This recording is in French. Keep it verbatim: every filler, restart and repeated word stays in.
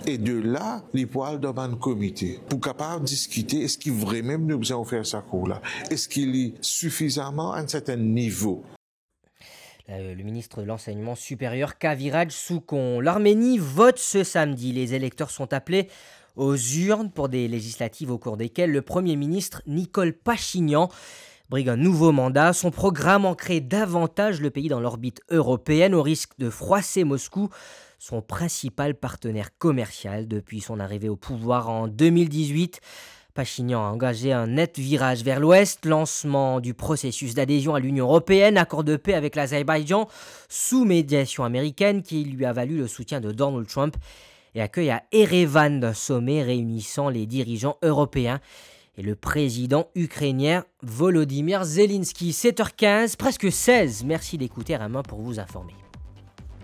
Et de là, les poils dans un comité pour capable discuter est-ce qu'il vraiment nous besoin faire ça là. Est-ce qu'il est suffisamment à un certain niveau? Le ministre de l'Enseignement supérieur Kaviraj Soukon. L'Arménie vote ce samedi. Les électeurs sont appelés aux urnes pour des législatives au cours desquelles le Premier ministre Nicole Pachinian brigue un nouveau mandat. Son programme ancrait davantage le pays dans l'orbite européenne au risque de froisser Moscou, son principal partenaire commercial depuis son arrivée au pouvoir en deux mille dix-huit. Pachinian a engagé un net virage vers l'ouest, lancement du processus d'adhésion à l'Union européenne, accord de paix avec l'Azerbaïdjan sous médiation américaine qui lui a valu le soutien de Donald Trump et accueille à Erevan d'un sommet réunissant les dirigeants européens et le président ukrainien Volodymyr Zelensky. sept heures quinze, presque seize. Merci d'écouter R M un pour vous informer.